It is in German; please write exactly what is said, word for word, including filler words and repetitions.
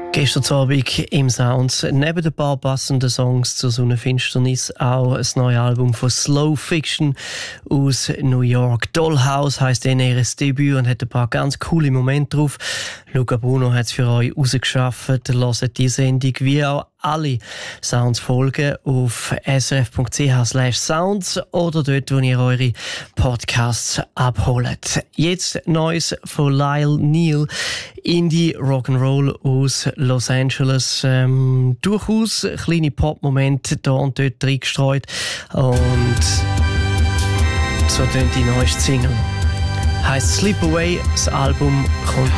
Gestern Abend im Sounds neben ein paar passenden Songs zur Sonnenfinsternis auch ein neues Album von Slow Fiction aus New York. Dollhouse heisst dann ihr Debüt und hat ein paar ganz coole Momente drauf. Luca Bruno hat es für euch rausgeschafft. Hört die Sendung wie auch alle Sounds-Folgen auf srf.ch slash sounds oder dort, wo ihr eure Podcasts abholt. Jetzt Neues von Lyle Neal, Indie Rock'n'Roll aus Los Angeles. Ähm, durchaus kleine Pop-Momente da und dort reingestreut. Und so tönt die neueste Single. Heißt Slip Away. Das Album kommt